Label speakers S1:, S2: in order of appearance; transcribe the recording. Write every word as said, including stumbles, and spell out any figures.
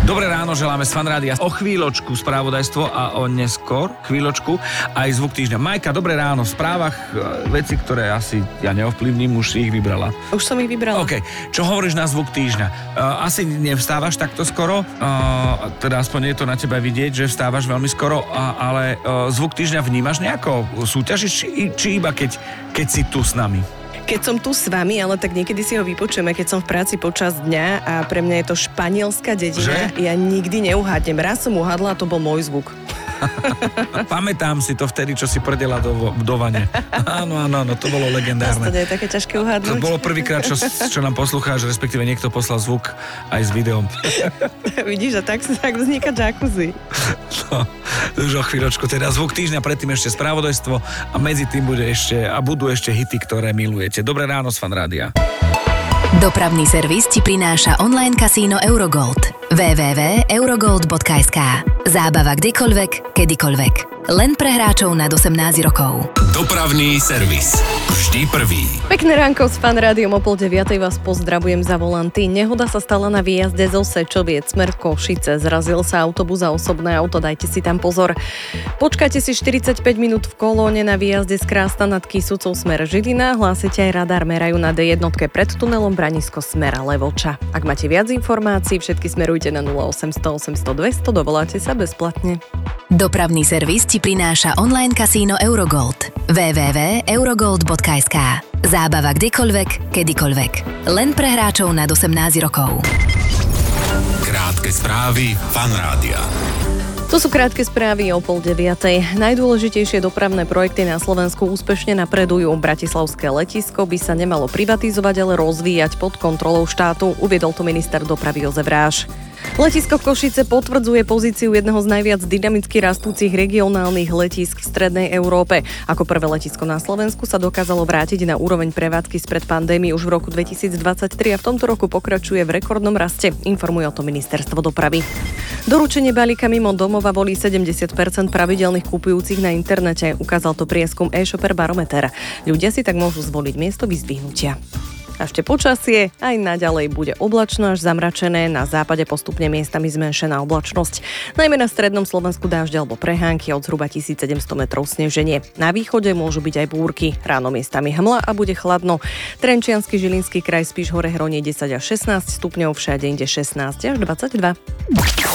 S1: Dobré ráno, želáme z Fanrádia. O chvíľočku spravodajstvo a o neskôr chvíľočku aj zvuk týždňa. Majka, dobré ráno. V správach veci, ktoré asi ja neovplyvním, už si ich vybrala.
S2: Už som ich vybrala.
S1: OK. Čo hovoríš na zvuk týždňa? Uh, asi nevstávaš takto skoro, uh, teda aspoň je to na teba vidieť, že vstávaš veľmi skoro, uh, ale uh, zvuk týždňa vnímaš nejako? Súťažiš, či, či iba keď, keď si tu s nami?
S2: Keď som tu s vami, ale tak niekedy si ho vypočujeme, keď som v práci počas dňa a pre mňa je to španielská dedina. Že? Ja nikdy neuhádnem. Raz som uhádla a to bol môj zvuk.
S1: Pamätám si to vtedy, čo si prdela do, do vane. Áno, áno, áno, to bolo legendárne.
S2: To je také ťažké uhádnuť.
S1: To bolo prvýkrát, čo, čo nám poslucháš, respektíve niekto poslal zvuk aj s videom.
S2: Vidíš, a tak, tak vzniká jacuzzi.
S1: No, už o chvíľočku, teda zvuk týždňa, predtým ešte spravodajstvo a medzi tým bude ešte, a budú ešte hity, ktoré milujete. Dobré ráno z Fanrádia.
S3: Dopravný servis ti prináša online kasíno Eurogold. w w w bodka eurogold bodka es ká. Zábava kdekoľvek, kedykoľvek. Len pre hráčov nad osemnásť rokov.
S4: Dopravný servis. Vždy prvý.
S2: Pekné ránko s Fanrádiom, o pol deviatej vás pozdravujem za volanty. Nehoda sa stala na výjazde zo Sečoviec smer Košice. Zrazil sa autobus a osobné auto, dajte si tam pozor. Počkajte si štyridsaťpäť minút v kolóne na výjazde z Krásna nad Kysucou smer Žilina. Hlásite aj radar, merajú na dé jedna pred tunelom Branisko smer Levoča. Ak máte viac informácií, všetky smerujte na nula osemsto osemsto dvesto, dovoláte sa bezplatne.
S3: Dopravný servis ti prináša online kasíno Eurogold. w w w bodka eurogold bodka es ká. Zábava kdekoľvek, kedykoľvek. Len pre hráčov nad osemnásť rokov.
S4: Krátke správy Fanrádia.
S2: To sú krátke správy o pol deviatej. Najdôležitejšie dopravné projekty na Slovensku úspešne napredujú. Bratislavské letisko by sa nemalo privatizovať, ale rozvíjať pod kontrolou štátu, uviedol to minister dopravy Jozef Ráš. Letisko Košice potvrdzuje pozíciu jedného z najviac dynamicky rastúcich regionálnych letísk v strednej Európe. Ako prvé letisko na Slovensku sa dokázalo vrátiť na úroveň prevádzky spred pandémie už v roku dvetisícdvadsaťtri a v tomto roku pokračuje v rekordnom raste, informuje o tom ministerstvo dopravy. Doručenie balíka mimo domova volí sedemdesiat percent pravidelných kupujúcich na internete, ukázal to prieskum e-shopper Barometer. Ľudia si tak môžu zvoliť miesto vyzdvihnutia. A ešte počasie, aj naďalej bude oblačno až zamračené, na západe postupne miestami zmenšená oblačnosť. Najmä na strednom Slovensku dážď alebo prehánky, od zhruba tisícsedemsto metrov sneženie. Na východe môžu byť aj búrky, ráno miestami hmla a bude chladno. Trenčiansky, Žilinský kraj, Spiš, Hore, Hronie desať až šestnásť stupňov, všade inde šestnásť až dvadsaťdva.